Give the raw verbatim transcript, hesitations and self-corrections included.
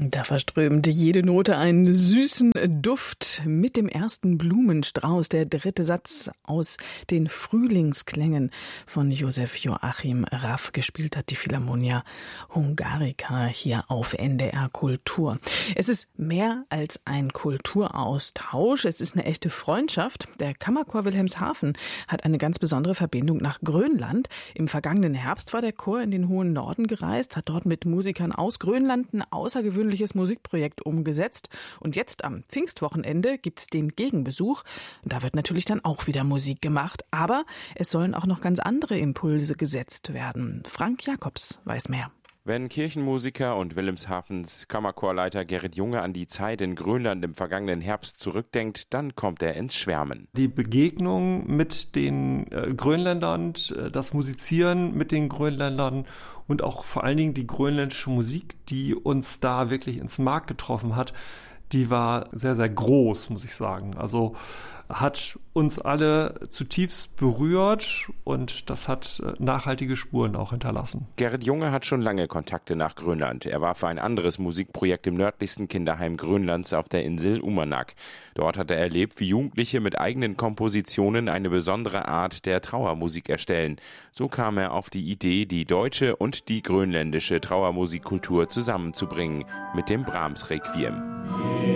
Da verströmte jede Note einen süßen Duft mit dem ersten Blumenstrauß, der dritte Satz aus den Frühlingsklängen von Josef Joachim Raff. Gespielt hat die Philharmonia Hungarica hier auf N D R Kultur. Es ist mehr als ein Kulturaustausch, es ist eine echte Freundschaft. Der Kammerchor Wilhelmshaven hat eine ganz besondere Verbindung nach Grönland. Im vergangenen Herbst war der Chor in den hohen Norden gereist, hat dort mit Musikern aus Grönland ein außergewöhnliches Musikprojekt umgesetzt. Und jetzt am Pfingstwochenende gibt's den Gegenbesuch. Da wird natürlich dann auch wieder Musik gemacht. Aber es sollen auch noch ganz andere Impulse gesetzt werden. Frank Jacobs weiß mehr. Wenn Kirchenmusiker und Wilhelmshavens Kammerchorleiter Gerrit Junge an die Zeit in Grönland im vergangenen Herbst zurückdenkt, dann kommt er ins Schwärmen. Die Begegnung mit den äh, Grönländern, das Musizieren mit den Grönländern und auch vor allen Dingen die grönländische Musik, die uns da wirklich ins Mark getroffen hat, die war sehr, sehr groß, muss ich sagen. Also hat uns alle zutiefst berührt und das hat nachhaltige Spuren auch hinterlassen. Gerrit Junge hat schon lange Kontakte nach Grönland. Er war für ein anderes Musikprojekt im nördlichsten Kinderheim Grönlands auf der Insel Uummannaq. Dort hat er erlebt, wie Jugendliche mit eigenen Kompositionen eine besondere Art der Trauermusik erstellen. So kam er auf die Idee, die deutsche und die grönländische Trauermusikkultur zusammenzubringen mit dem Brahms-Requiem.